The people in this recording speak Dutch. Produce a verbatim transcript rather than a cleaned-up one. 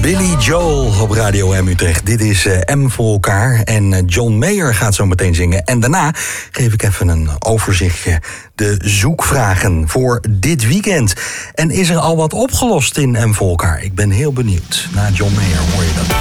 Billy Joel op Radio M Utrecht. Dit is uh, M voor elkaar en uh, John Mayer gaat zo meteen zingen. En daarna geef ik even een overzichtje. De zoekvragen voor dit weekend. En is er al wat opgelost in M voor elkaar? Ik ben heel benieuwd. Na John Mayer hoor je dat.